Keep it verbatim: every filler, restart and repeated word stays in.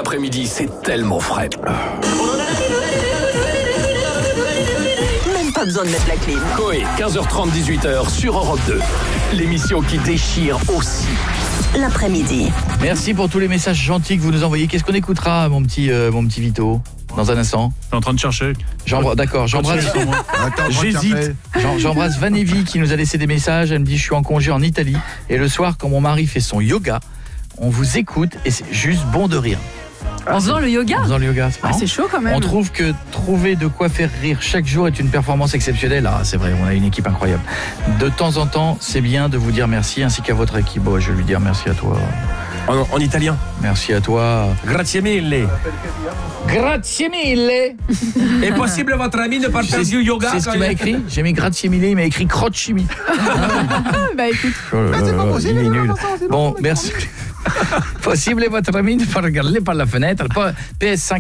l'après-midi, c'est tellement frais. Même pas besoin de mettre la clim. Coé, quinze heures trente, dix-huit heures sur Europe deux. L'émission qui déchire aussi. L'après-midi. Merci pour tous les messages gentils que vous nous envoyez. Qu'est-ce qu'on écoutera, mon petit, euh, mon petit Vito, dans un instant? Je suis en train de chercher. J'embra- D'accord, j'embrasse. J'hésite. J'en- J'embrasse Vanévi qui nous a laissé des messages. Elle me dit: je suis en congé en Italie et le soir, quand mon mari fait son yoga, on vous écoute et c'est juste bon de rire. En faisant le yoga En faisant le yoga, c'est Ah, marrant. c'est chaud quand même. On trouve que trouver de quoi faire rire chaque jour est une performance exceptionnelle. Ah, c'est vrai, on a une équipe incroyable. De temps en temps, c'est bien de vous dire merci, ainsi qu'à votre équipe. Bon, je vais lui dire merci à toi. En, en italien. Merci à toi. Grazie mille. Grazie mille. Est possible votre ami de partager du yoga? C'est ce qu'il m'a écrit. J'ai mis grazie mille, il m'a écrit crocchimi. Bah écoute. Oh là là là, il est nul. Bon, merci. Possible votre ami de pas regarder par la fenêtre. P S cinq